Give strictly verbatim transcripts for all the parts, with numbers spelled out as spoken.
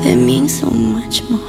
that means so much more.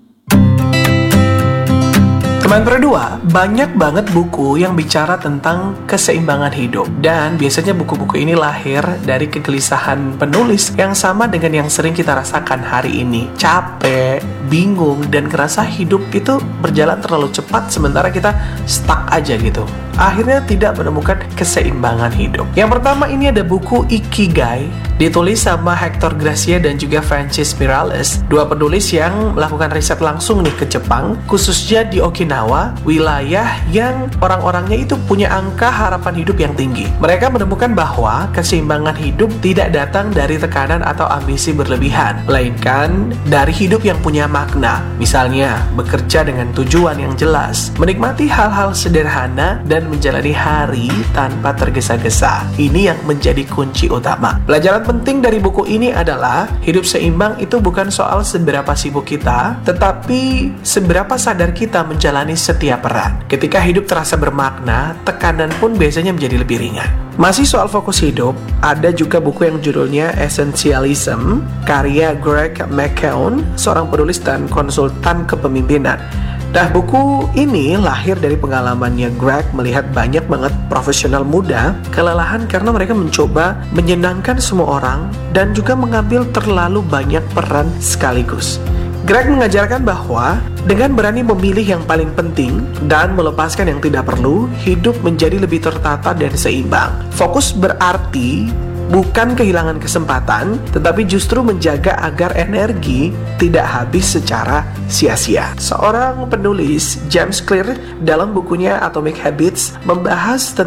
Teman berdua, banyak banget buku yang bicara tentang keseimbangan hidup. Dan biasanya buku-buku ini lahir dari kegelisahan penulis yang sama dengan yang sering kita rasakan hari ini. Capek, bingung, dan ngerasa hidup itu berjalan terlalu cepat sementara kita stuck aja gitu. Akhirnya tidak menemukan keseimbangan hidup. Yang pertama ini ada buku Ikigai, ditulis sama Hector Gracia dan juga Francis Miralles, dua penulis yang melakukan riset langsung nih ke Jepang, khususnya di Okinawa, wilayah yang orang-orangnya itu punya angka harapan hidup yang tinggi. Mereka menemukan bahwa keseimbangan hidup tidak datang dari tekanan atau ambisi berlebihan, melainkan dari hidup yang punya makna. Misalnya, bekerja dengan tujuan yang jelas, menikmati hal-hal sederhana, dan menjalani hari tanpa tergesa-gesa. Ini yang menjadi kunci utama. Pelajaran penting dari buku ini adalah hidup seimbang itu bukan soal seberapa sibuk kita, tetapi seberapa sadar kita menjalani setiap peran. Ketika hidup terasa bermakna, tekanan pun biasanya menjadi lebih ringan. Masih soal fokus hidup, ada juga buku yang judulnya Essentialism, karya Greg McKeown, seorang penulis dan konsultan kepemimpinan. Nah, buku ini lahir dari pengalamannya Greg melihat banyak banget profesional muda kelelahan karena mereka mencoba menyenangkan semua orang dan juga mengambil terlalu banyak peran sekaligus. Greg mengajarkan bahwa dengan berani memilih yang paling penting dan melepaskan yang tidak perlu, hidup menjadi lebih tertata dan seimbang. Fokus berarti bukan kehilangan kesempatan, tetapi justru menjaga agar energi tidak habis secara sia-sia. Seorang penulis, James Clear, dalam bukunya Atomic Habits membahas tentang